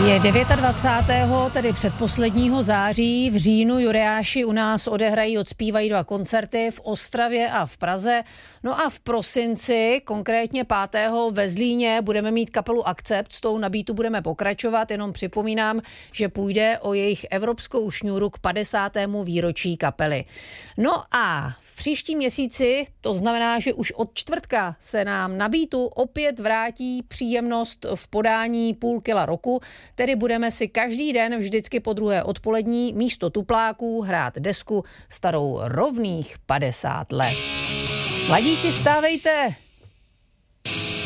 Je 29. tedy předposledního září. V říjnu jureáši u nás odehrají, odspívají 2 koncerty v Ostravě a v Praze. No a v prosinci, konkrétně 5. ve Zlíně, budeme mít kapelu Akcept. S tou nabídkou budeme pokračovat. Jenom připomínám, že půjde o jejich evropskou šňůru k 50. výročí kapely. No a v příštím měsíci, to znamená, že už od čtvrtka se nám na Beatu opět vrátí příjemnost v podání půl kila roku. Tedy budeme si každý den vždycky po 2. odpolední místo tupláků hrát desku starou rovných 50 let. Mladíci, vstávejte!